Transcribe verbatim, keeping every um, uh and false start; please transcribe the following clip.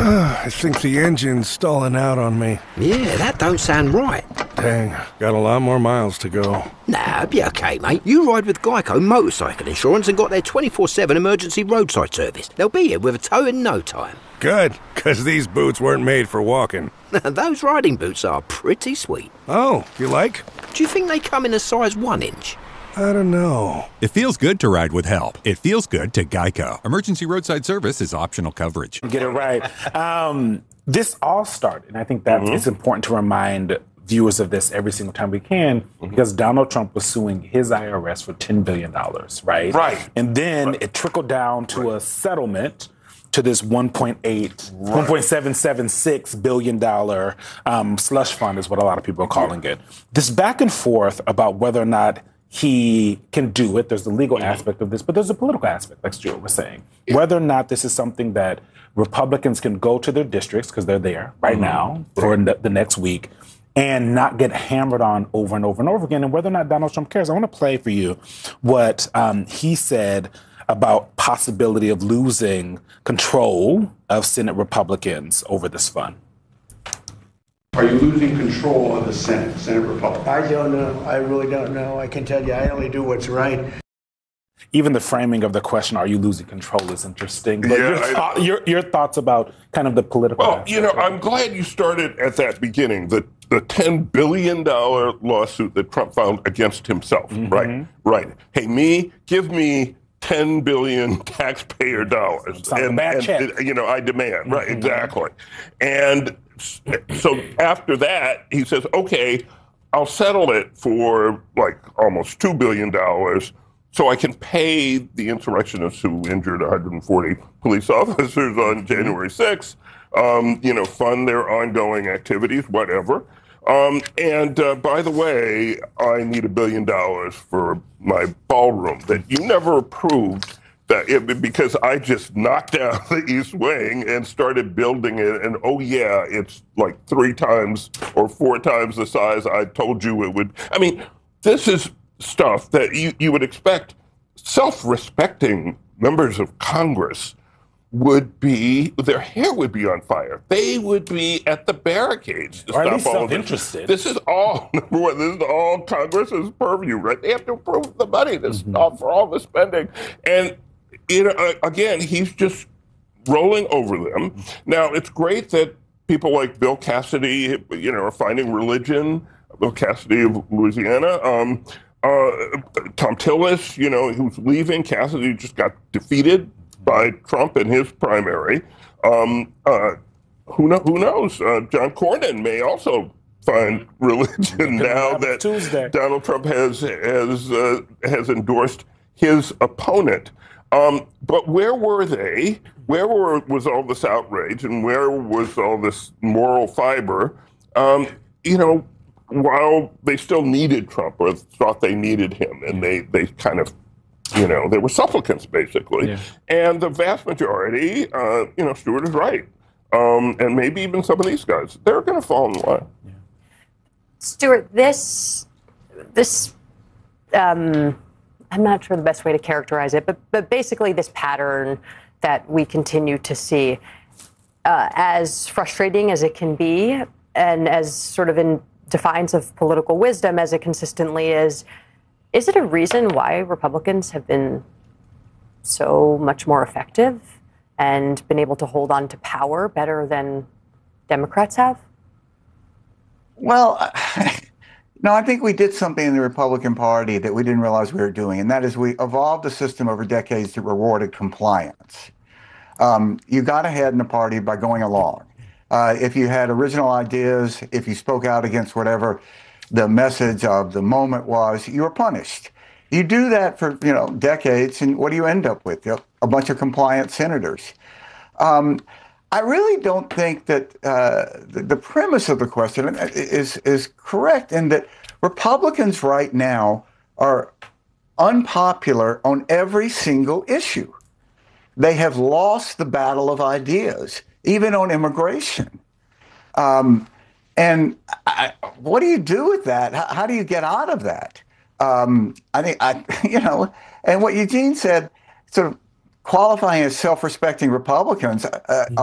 I think the engine's stalling out on me. Yeah, that don't sound right. Dang, got a lot more miles to go. Nah, it'll be okay, mate. You ride with Geico Motorcycle Insurance and got their twenty-four seven emergency roadside service. They'll be here with a tow in no time. Good, because these boots weren't made for walking. Those riding boots are pretty sweet. Oh, you like? Do you think they come in a size one inch? I don't know. It feels good to ride with help. It feels good to Geico. Emergency roadside service is optional coverage. Get it right. Um, this all started, and I think that mm-hmm. it's important to remind viewers of this every single time we can, mm-hmm. because Donald Trump was suing his I R S for ten billion dollars, right? Right. And then right. it trickled down to right. a settlement to this one point eight, right. one point seven seven six billion dollars um, slush fund is what a lot of people are calling it. This back and forth about whether or not he can do it. There's the legal mm-hmm. aspect of this, but there's a political aspect, like Stuart was saying. Yeah. Whether or not this is something that Republicans can go to their districts, because they're there right mm-hmm. now, for right. the next week, and not get hammered on over and over and over again, and whether or not Donald Trump cares. I want to play for you what um, he said about possibility of losing control of Senate Republicans over this fund. Are you losing control of the Senate, Senate Republicans? I don't know. I really don't know. I can tell you I only do what's right. Even the framing of the question, are you losing control, is interesting. But yeah, your, I, thought, your, your thoughts about kind of the political Well, you know, I'm glad you started at that beginning, the, the ten billion dollars lawsuit that Trump filed against himself, mm-hmm. right? Right. Hey, me, give me ten billion taxpayer dollars. It's not a bad and, check. you know, I demand. Right, mm-hmm. exactly. And so after that, he says, okay, I'll settle it for like almost two billion dollars so I can pay the insurrectionists who injured one hundred forty police officers on January sixth, um, you know, fund their ongoing activities, whatever. Um, and uh, by the way, I need a billion dollars for my ballroom that you never approved. That it, because I just knocked down the East Wing and started building it, and oh yeah, it's like three times or four times the size I told you it would. I mean, this is stuff that you, you would expect self-respecting members of Congress would be, their hair would be on fire. They would be at the barricades to or stop at least all self-interested. This. this is all, number one, this is all Congress's purview, right? They have to approve the money this, mm-hmm. uh, for all the spending. And you know, again, he's just rolling over them. Now, it's great that people like Bill Cassidy, you know, are finding religion. Bill Cassidy of Louisiana. Um, uh, Tom Tillis, you know, who's leaving. Cassidy just got defeated by Trump in his primary. Um, uh, who, know, who knows? Uh, John Cornyn may also find religion now that Tuesday. Donald Trump has has uh, has endorsed his opponent. Um, but where were they? Where were, was all this outrage, and where was all this moral fiber? Um, you know, while they still needed Trump or thought they needed him, and they, they kind of, you know, they were supplicants basically. Yeah. And the vast majority, uh, you know, Stuart is right, um, and maybe even some of these guys, they're going to fall in line. Yeah. Stuart, this this. Um, I'm not sure the best way to characterize it, but but basically this pattern that we continue to see, uh, as frustrating as it can be, and as sort of in defiance of political wisdom as it consistently is, is it a reason why Republicans have been so much more effective and been able to hold on to power better than Democrats have? Well, no, I think we did something in the Republican Party that we didn't realize we were doing, and that is we evolved a system over decades that rewarded compliance. Um, you got ahead in the party by going along. Uh, if you had original ideas, if you spoke out against whatever the message of the moment was, you were punished. You do that for you know decades, and what do you end up with? A bunch of compliant senators. Um, I really don't think that uh, the, the premise of the question is is correct in that Republicans right now are unpopular on every single issue. They have lost the battle of ideas, even on immigration. Um, and I, what do you do with that? How, how do you get out of that? Um, I think, I, you know, and what Eugene said, sort of qualifying as self-respecting Republicans, uh,